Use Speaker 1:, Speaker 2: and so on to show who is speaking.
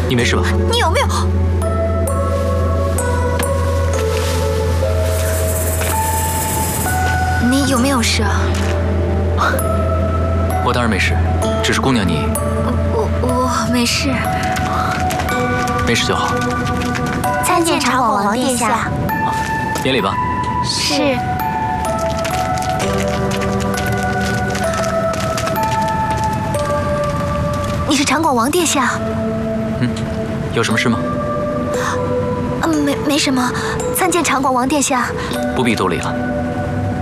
Speaker 1: 你没事吧？
Speaker 2: 你有没有？你有没有事啊？
Speaker 1: 我当然没事，只是姑娘你……
Speaker 2: 我没事，
Speaker 1: 没事就好。
Speaker 3: 参见长广王殿下。
Speaker 1: 免礼吧。
Speaker 3: 是。
Speaker 2: 你是长广王殿下？
Speaker 1: 有什么事吗？
Speaker 2: 没什么。参见长广王殿下。
Speaker 1: 不必多礼了。